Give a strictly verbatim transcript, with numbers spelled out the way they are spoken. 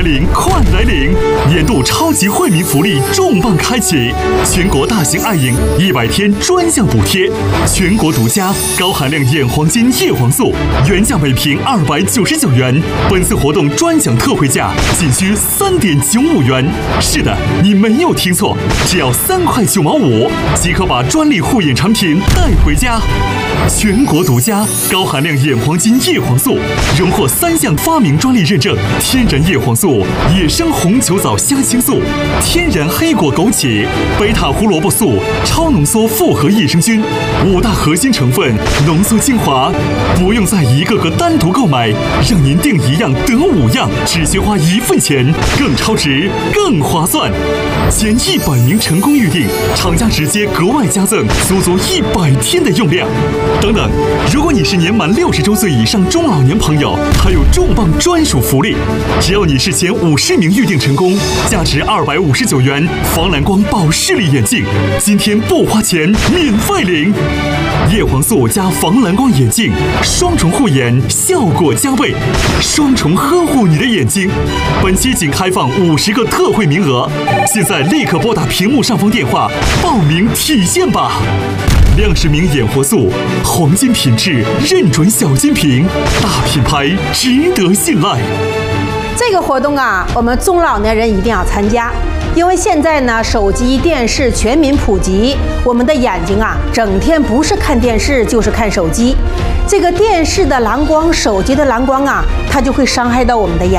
临，快来领！年度超级惠民福利重磅开启，全国大型爱婴一百天专项补贴，全国独家高含量眼黄金叶黄素，原价每瓶二百九十九元，本次活动专享特惠价仅需三点九五元。是的，你没有听错，只要三块九毛五即可把专利护眼产品带回家。全国独家高含量眼黄金叶黄素，荣获三项发明专利认证：天然叶黄素、野生红球藻香青素、天然黑果枸杞、贝塔胡萝卜素、超浓缩复合益生菌，五大核心成分浓缩精华，不用再一个个单独购买，让您订一样得五样，只需花一份钱，更超值，更划算。前一百名成功预订，厂家直接格外加赠足足一百天的用量。等等，如果你是年满六十周岁以上中老年朋友，还有重磅专属福利，只要你是前五十名预订成功，价值二百五十九元防蓝光保视力眼镜，今天不花钱免费领。叶黄素加防蓝光眼镜，双重护眼，效果加倍，双重呵护你的眼睛。本期仅开放五十个特惠名额，现在立刻拨打屏幕上方电话报名体验吧。亮世明眼活素，黄金品质，认准小金瓶，大品牌值得信赖。 这个活动啊，我们中老年人一定要参加，因为现在呢，手机、电视全民普及，我们的眼睛啊，整天不是看电视就是看手机，这个电视的蓝光、手机的蓝光啊，它就会伤害到我们的眼。